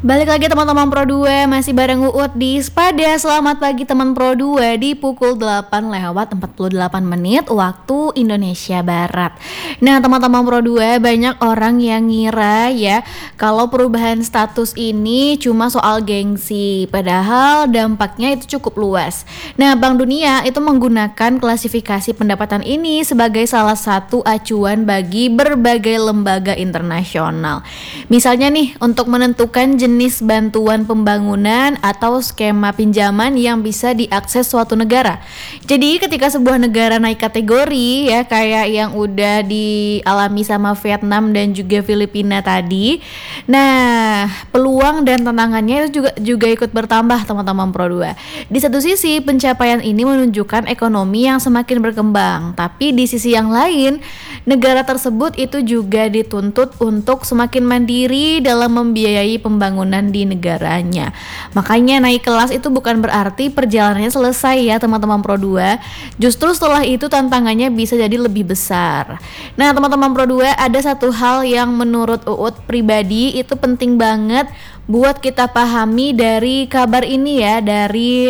Balik lagi teman-teman Pro 2, masih bareng Uut di Spada. Selamat pagi teman Pro 2 di pukul 8:48 waktu Indonesia Barat. Nah teman-teman Pro 2, banyak orang yang ngira ya kalau perubahan status ini cuma soal gengsi, padahal dampaknya itu cukup luas. Nah Bank Dunia itu menggunakan klasifikasi pendapatan ini sebagai salah satu acuan bagi berbagai lembaga internasional. Misalnya nih, untuk menentukan jenis bantuan pembangunan atau skema pinjaman yang bisa diakses suatu negara. Jadi ketika sebuah negara naik kategori ya, kayak yang udah dialami sama Vietnam dan juga Filipina tadi, nah peluang dan tantangannya itu juga ikut bertambah teman-teman Pro 2. Di satu sisi pencapaian ini menunjukkan ekonomi yang semakin berkembang, tapi di sisi yang lain negara tersebut itu juga dituntut untuk semakin mandiri dalam membiayai pembangunan di negaranya. Makanya naik kelas itu bukan berarti perjalanannya selesai ya teman-teman Pro 2. Justru setelah itu tantangannya bisa jadi lebih besar. Nah teman-teman Pro 2, ada satu hal yang menurut Uut pribadi itu penting banget buat kita pahami dari kabar ini ya, dari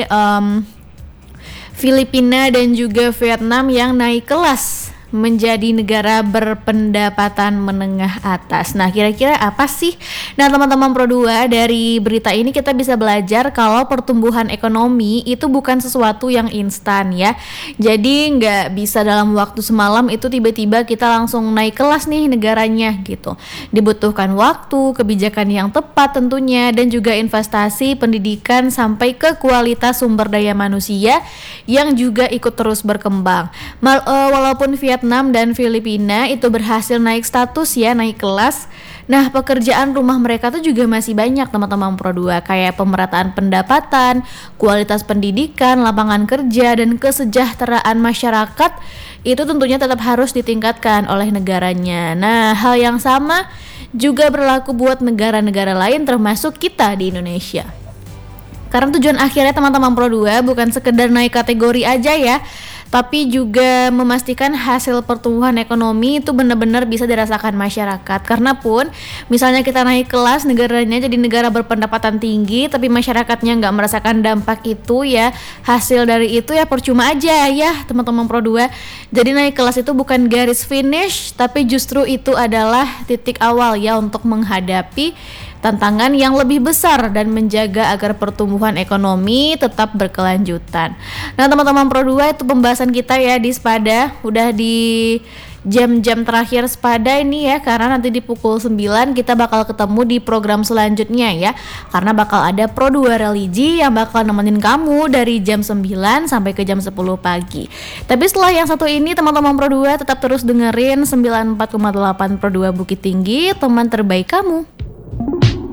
Filipina dan juga Vietnam yang naik kelas menjadi negara berpendapatan menengah atas. Nah kira-kira apa sih? Nah teman-teman Pro 2, dari berita ini kita bisa belajar kalau pertumbuhan ekonomi itu bukan sesuatu yang instan ya. Jadi nggak bisa dalam waktu semalam itu tiba-tiba kita langsung naik kelas nih negaranya gitu. Dibutuhkan waktu, kebijakan yang tepat tentunya, dan juga investasi, pendidikan, sampai ke kualitas sumber daya manusia yang juga ikut terus berkembang. Walaupun Vietnam dan Filipina itu berhasil naik status ya, naik kelas. Nah pekerjaan rumah mereka tuh juga masih banyak teman-teman Pro 2, kayak pemerataan pendapatan, kualitas pendidikan, lapangan kerja, dan kesejahteraan masyarakat itu tentunya tetap harus ditingkatkan oleh negaranya. Nah hal yang sama juga berlaku buat negara-negara lain termasuk kita di Indonesia. Karena tujuan akhirnya teman-teman Pro 2 bukan sekedar naik kategori aja ya, tapi juga memastikan hasil pertumbuhan ekonomi itu benar-benar bisa dirasakan masyarakat. Karena pun misalnya kita naik kelas, negaranya jadi negara berpendapatan tinggi tapi masyarakatnya nggak merasakan dampak itu ya, hasil dari itu ya percuma aja ya teman-teman Pro 2. Jadi naik kelas itu bukan garis finish, tapi justru itu adalah titik awal ya untuk menghadapi tantangan yang lebih besar dan menjaga agar pertumbuhan ekonomi tetap berkelanjutan. Nah teman-teman Pro 2, itu pembahasan kita ya di Spada. Udah di jam-jam terakhir Spada ini ya, karena nanti di pukul 9 kita bakal ketemu di program selanjutnya ya. Karena bakal ada Pro 2 Religi yang bakal nemenin kamu dari jam 9 sampai ke jam 10 pagi. Tapi setelah yang satu ini teman-teman Pro 2 tetap terus dengerin 94,8 Pro 2 Bukit Tinggi, teman terbaik kamu.